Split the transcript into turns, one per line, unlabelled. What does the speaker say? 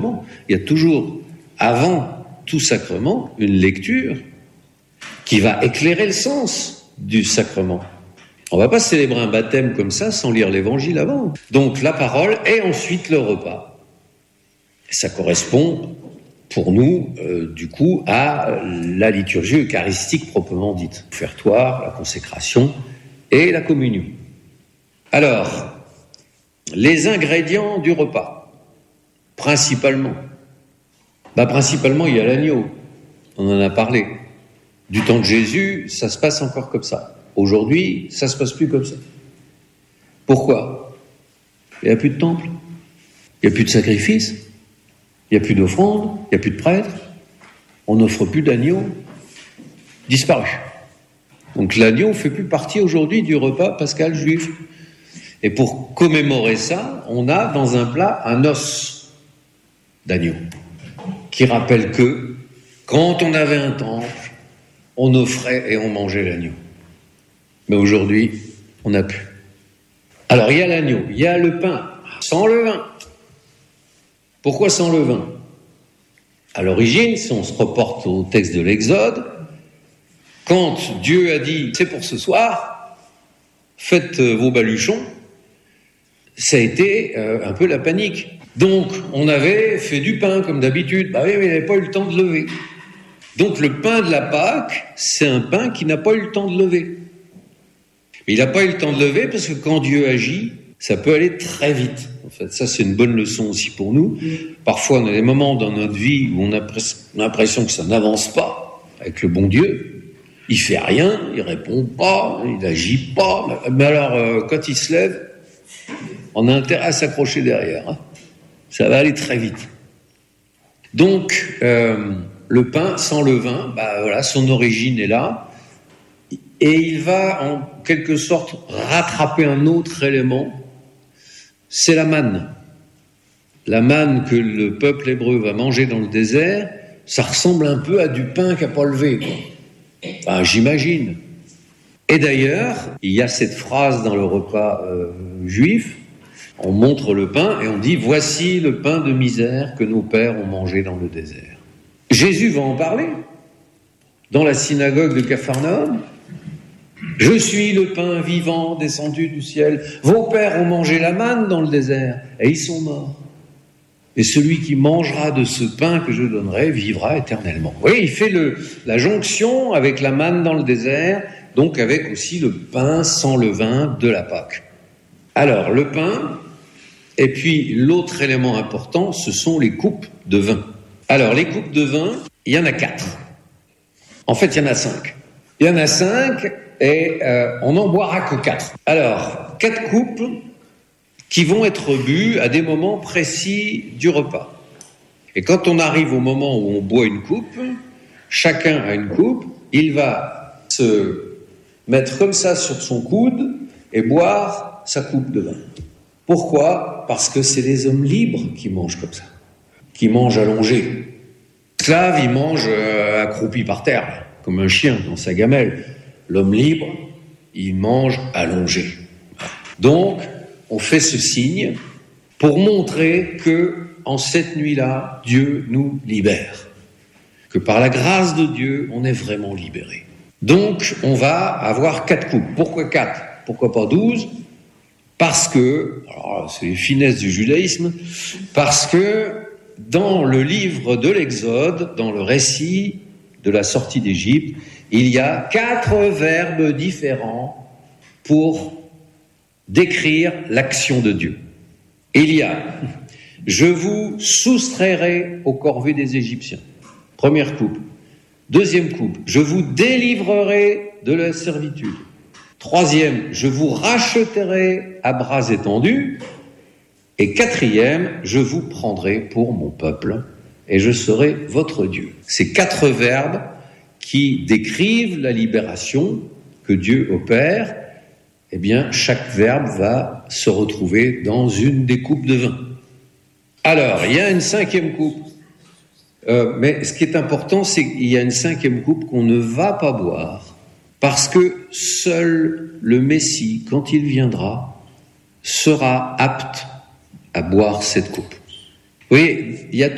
sacrement, il y a toujours, avant tout sacrement, une lecture qui va éclairer le sens du sacrement. On ne va pas célébrer un baptême comme ça sans lire l'évangile avant. Donc la parole et ensuite le repas. Et ça correspond pour nous, du coup, à la liturgie eucharistique proprement dite. L'offertoire, la consécration et la communion. Alors, les ingrédients du repas, principalement. Principalement, il y a l'agneau. On en a parlé. Du temps de Jésus, ça se passe encore comme ça. Aujourd'hui, ça se passe plus comme ça. Pourquoi ? Il n'y a plus de temple, il n'y a plus de sacrifice, il n'y a plus d'offrande, il n'y a plus de prêtres, on n'offre plus d'agneau, disparu. Donc l'agneau ne fait plus partie aujourd'hui du repas pascal juif. Et pour commémorer ça, on a dans un plat un os d'agneau, qui rappelle que quand on avait un temple, on offrait et on mangeait l'agneau. Mais aujourd'hui, on n'a plus. Alors il y a l'agneau, il y a le pain, sans levain. Pourquoi sans levain ? À l'origine, si on se reporte au texte de l'Exode, quand Dieu a dit « c'est pour ce soir, faites vos baluchons », ça a été un peu la panique. Donc, on avait fait du pain comme d'habitude. Oui, mais il n'avait pas eu le temps de lever. Donc, le pain de la Pâque, c'est un pain qui n'a pas eu le temps de lever. Mais il n'a pas eu le temps de lever parce que quand Dieu agit, ça peut aller très vite. En fait, ça, c'est une bonne leçon aussi pour nous. Parfois, on a des moments dans notre vie où on a l'impression que ça n'avance pas avec le bon Dieu. Il fait rien, il répond pas, il n'agit pas. Mais alors, quand il se lève, on a intérêt à s'accrocher derrière. Ça va aller très vite. Donc, le pain sans levain, son origine est là. Et il va, en quelque sorte, rattraper un autre élément. C'est la manne. La manne que le peuple hébreu va manger dans le désert, ça ressemble un peu à du pain qui n'a pas levé, quoi. J'imagine. Et d'ailleurs, il y a cette phrase dans le repas juif. On montre le pain et on dit « Voici le pain de misère que nos pères ont mangé dans le désert ». Jésus va en parler dans la synagogue de Capharnaüm. « Je suis le pain vivant descendu du ciel. Vos pères ont mangé la manne dans le désert et ils sont morts. Et celui qui mangera de ce pain que je donnerai vivra éternellement. » Oui, il fait la jonction avec la manne dans le désert, donc avec aussi le pain sans levain de la Pâque. Alors, le pain, et puis l'autre élément important, ce sont les coupes de vin. Alors, les coupes de vin, il y en a 4. En fait, il y en a 5. Il y en a 5 et on n'en boira que 4. Alors, 4 coupes qui vont être bues à des moments précis du repas. Et quand on arrive au moment où on boit une coupe, chacun a une coupe, il va se mettre comme ça sur son coude et boire sa coupe de vin. Pourquoi ? Parce que c'est les hommes libres qui mangent comme ça, qui mangent allongés. L'esclave, il mange accroupi par terre, comme un chien dans sa gamelle. L'homme libre, il mange allongé. Donc, on fait ce signe pour montrer que, en cette nuit-là, Dieu nous libère. Que par la grâce de Dieu, on est vraiment libéré. Donc, on va avoir 4 coupes. Pourquoi 4 ? Pourquoi pas 12 ? Parce que, alors c'est les finesses du judaïsme, parce que dans le livre de l'Exode, dans le récit de la sortie d'Égypte, il y a 4 verbes différents pour décrire l'action de Dieu. Il y a « Je vous soustrairai aux corvées des Égyptiens ». Première coupe. Deuxième coupe. « Je vous délivrerai de la servitude ». Troisième, je vous racheterai à bras étendus. Et quatrième, je vous prendrai pour mon peuple et je serai votre Dieu. Ces 4 verbes qui décrivent la libération que Dieu opère, eh bien, chaque verbe va se retrouver dans une des coupes de vin. Alors, il y a une 5e coupe. Mais ce qui est important, c'est qu'il y a une 5e coupe qu'on ne va pas boire. Parce que seul le Messie, quand il viendra, sera apte à boire cette coupe. Vous voyez, il y a